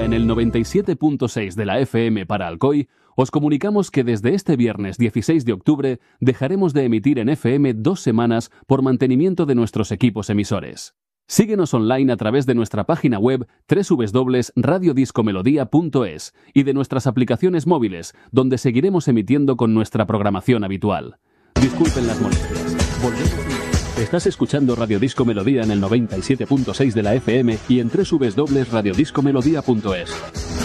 Melodía en el 97.6 de la FM para Alcoy, os comunicamos que desde este viernes 16 de octubre dejaremos de emitir en FM 2 semanas por mantenimiento de nuestros equipos emisores. Síguenos online a través de nuestra página web www.radiodiscomelodía.es y de nuestras aplicaciones móviles, donde seguiremos emitiendo con nuestra programación habitual. Disculpen las molestias. Volvemos. Estás escuchando Radio Disco Melodía en el 97.6 de la FM y en www.radiodiscomelodía.es.